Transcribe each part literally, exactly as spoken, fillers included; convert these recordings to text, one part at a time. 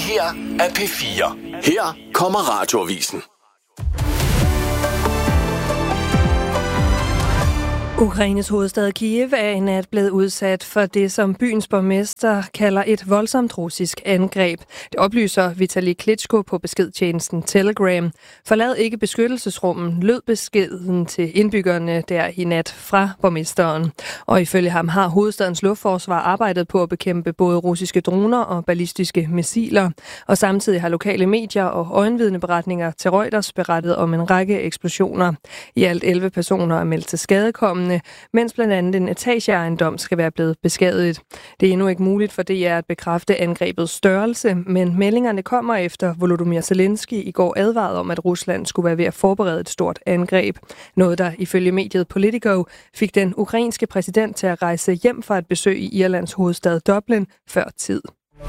her er P fire. Her kommer Radioavisen. Ukraines hovedstad Kiev er i nat blevet udsat for det, som byens borgmester kalder et voldsomt russisk angreb. Det oplyser Vitali Klitschko på beskedtjenesten Telegram. Forlad ikke beskyttelsesrummen, lød beskeden til indbyggerne der i nat fra borgmesteren. Og ifølge ham har hovedstadens luftforsvar arbejdet på at bekæmpe både russiske droner og ballistiske missiler. Og samtidig har lokale medier og øjenvidneberetninger til Reuters berettet om en række eksplosioner. I alt elleve personer er meldt til skadekommende, mens blandt andet en etageejendom skal være blevet beskadiget. Det er endnu ikke muligt for D R at bekræfte angrebets størrelse, men meldingerne kommer efter Volodymyr Zelensky i går advarede om, at Rusland skulle være ved at forberede et stort angreb. Noget, der ifølge mediet Politico fik den ukrainske præsident til at rejse hjem fra et besøg i Irlands hovedstad Dublin før tid.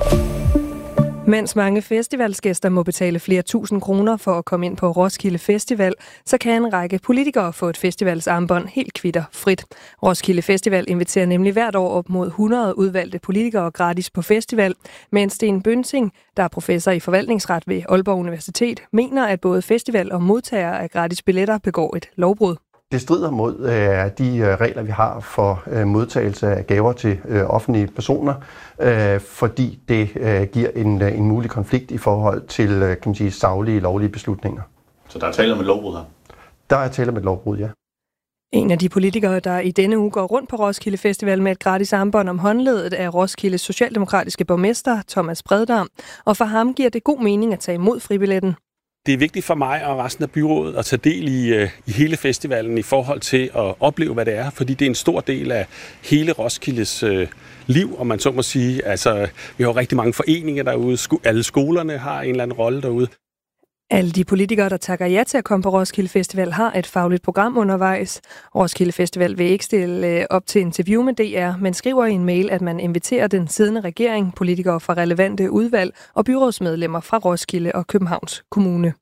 Mens mange festivalsgæster må betale flere tusind kroner for at komme ind på Roskilde Festival, så kan en række politikere få et festivalsarmbånd helt kvitterfrit. Roskilde Festival inviterer nemlig hvert år op mod hundrede udvalgte politikere gratis på festival, mens Sten Bønsing, der er professor i forvaltningsret ved Aalborg Universitet, mener, at både festival og modtagere af gratis billetter begår et lovbrud. Det strider mod øh, de regler, vi har for øh, modtagelse af gaver til øh, offentlige personer, øh, fordi det øh, giver en, en mulig konflikt i forhold til øh, kan man sige, saglige, lovlige beslutninger. Så der er tale om et lovbrud her? Der er tale om et lovbrud, ja. En af de politikere, der i denne uge går rundt på Roskilde Festival med et gratis armbånd om håndledet, er Roskildes socialdemokratiske borgmester Thomas Breddam, og for ham giver det god mening at tage imod fribilletten. Det er vigtigt for mig og resten af byrådet at tage del i, i hele festivalen i forhold til at opleve, hvad det er, fordi det er en stor del af hele Roskildes øh, liv, om man så må sige. Altså, vi har rigtig mange foreninger derude, sko- alle skolerne har en eller anden rolle derude. Alle de politikere, der takker ja til at komme på Roskilde Festival, har et fagligt program undervejs. Roskilde Festival vil ikke stille op til interview med D R, men skriver i en mail, at man inviterer den siddende regering, politikere fra relevante udvalg og byrådsmedlemmer fra Roskilde og Københavns Kommune.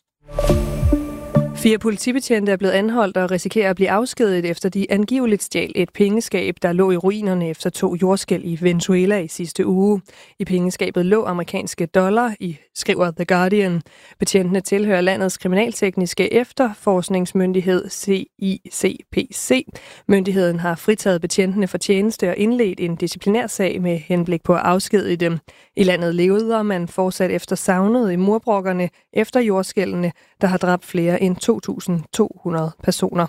Fire politibetjente er blevet anholdt og risikerer at blive afskediget, efter de angiveligt stjal et pengeskab, der lå i ruinerne efter to jordskælv i Venezuela i sidste uge. I pengeskabet lå amerikanske dollar, i skriver The Guardian. Betjentene tilhører landets kriminaltekniske efterforskningsmyndighed C I C P C. Myndigheden har fritaget betjentene for tjeneste og indledt en disciplinærsag med henblik på at afskedige dem. I landet levede man fortsat efter savnet i murbrokkerne efter jordskælvene, der har dræbt flere end to tusind to hundrede personer.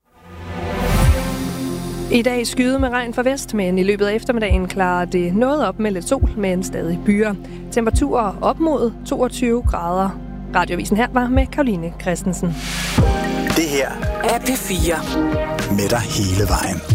I dag skyde med regn fra vest, men i løbet af eftermiddagen klarer det noget op med lidt sol, men stadig byer. Temperaturer op mod toogtyve grader. Radioavisen her var med Karoline Christensen. Det her er P fire. Med dig hele vejen.